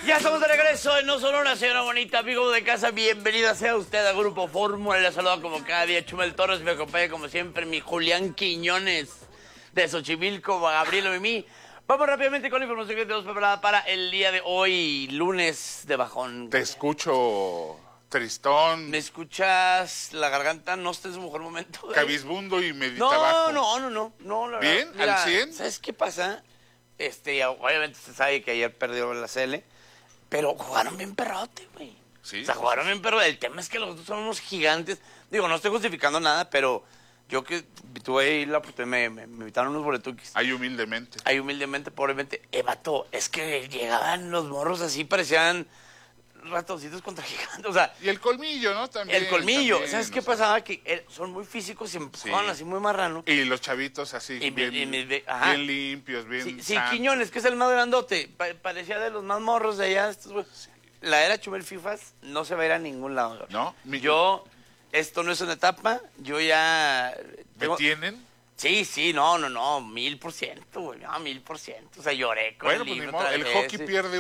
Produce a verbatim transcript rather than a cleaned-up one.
Ya estamos de regreso en No Sonora, señora bonita, amigo de casa, bienvenida sea usted al Grupo Fórmula. Le saluda como cada día Chumel Torres, me acompaña como siempre mi Julián Quiñones de Xochimilco, Gabriel Mimí. Vamos rápidamente con la información que tenemos preparada para el día de hoy, lunes de bajón. Te escucho tristón. ¿Me escuchas la garganta? No está en su mejor momento. ¿Eh? Cabizbundo y medita No, bajo. no, no, no, no. La ¿Bien? verdad, mira, ¿Al cien? ¿Sabes qué pasa? Este, obviamente se sabe que ayer perdió la C L, pero jugaron bien perrote, güey. Sí. O sea, jugaron bien perrote. El tema es que los dos son unos gigantes. Digo, no estoy justificando nada, pero yo que tuve ahí la oportunidad, me, me, me invitaron unos boletuquis. Ahí humildemente. Ahí humildemente, pobremente. Eh, vato, es que llegaban los morros así, parecían ratoncitos contra gigantes. O sea, Y el colmillo, ¿no? También. el colmillo. también, ¿Sabes qué o sea. pasaba? Que eh, son muy físicos y empujaban Sí. así muy marrano. Y los chavitos así, Y mi- bien, y mi- ajá. bien limpios, bien Sí, sí, sanos. Quiñones, que es el más grandote, pa- parecía de los más morros de allá. Estos, güey. La era Chumel Fifas no se va a ir a ningún lado. ¿No? Mi- Yo, esto no es una etapa, yo ya... ¿Me tengo- tienen? Sí, sí, no, no, no, mil por ciento, güey, no, mil por ciento. O sea, lloré con Bueno, el pues ni libro modo. otra El vez, hockey sí. pierde